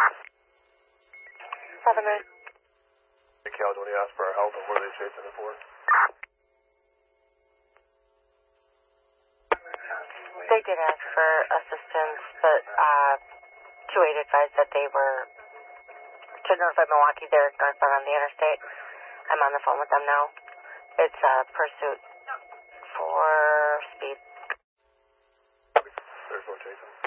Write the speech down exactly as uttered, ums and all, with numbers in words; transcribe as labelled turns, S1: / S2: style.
S1: seven nine.
S2: Hey, Cal, when you asked for our help, and what are they chasing it for?
S1: They did ask for assistance, but uh, two eight advised that they were to notify Milwaukee they're northbound on the interstate. I'm on the phone with them now. It's a pursuit for speed.
S2: There's no chasing.